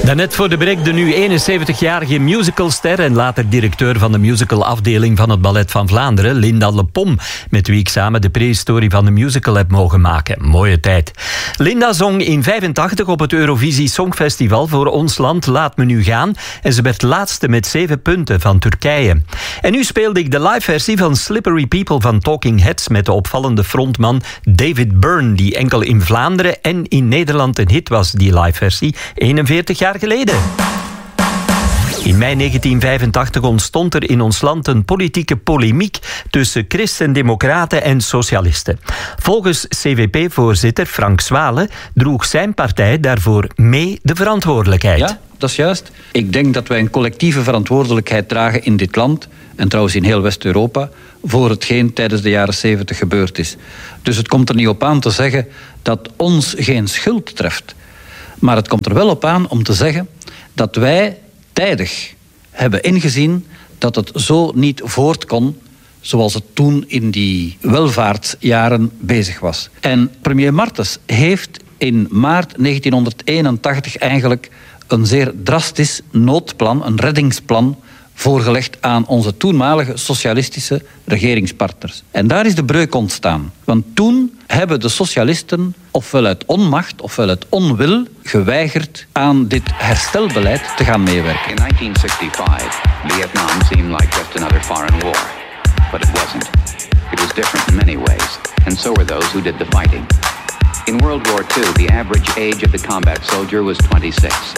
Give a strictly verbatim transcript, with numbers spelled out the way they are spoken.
Daarnet voor de break de nu eenenzeventigjarige musicalster en later directeur van de musicalafdeling van het Ballet van Vlaanderen, Linda Lepom, met wie ik samen de prehistorie van de musical heb mogen maken. Mooie tijd. Linda zong in vijfentachtig op het Eurovisie Songfestival voor ons land Laat me nu gaan en ze werd laatste met zeven punten van Turkije. En nu speelde ik de liveversie van Slippery People van Talking Heads met de opvallende frontman David Byrne, die enkel in Vlaanderen en in Nederland een hit was, die liveversie, eenenveertig jaar geleden. In mei negentien vijfentachtig ontstond er in ons land een politieke polemiek tussen christen-democraten en socialisten. Volgens C V P-voorzitter Frank Swale droeg zijn partij daarvoor mee de verantwoordelijkheid. Ja, dat is juist. Ik denk dat wij een collectieve verantwoordelijkheid dragen in dit land, en trouwens in heel West-Europa, voor hetgeen tijdens de jaren zeventig gebeurd is. Dus het komt er niet op aan te zeggen dat ons geen schuld treft. Maar het komt er wel op aan om te zeggen dat wij tijdig hebben ingezien dat het zo niet voort kon zoals het toen in die welvaartsjaren bezig was. En premier Martens heeft in maart negentienhonderdeenentachtig eigenlijk een zeer drastisch noodplan, een reddingsplan, voorgelegd aan onze toenmalige socialistische regeringspartners. En daar is de breuk ontstaan. Want toen hebben de socialisten, ofwel uit onmacht, ofwel uit onwil, geweigerd aan dit herstelbeleid te gaan meewerken. In nineteen sixty-five, Vietnam seemed like just another foreign war. But it wasn't. It was different in many ways, and so were those who did the fighting. In World War Two, the average age of the combat soldier was twenty-six.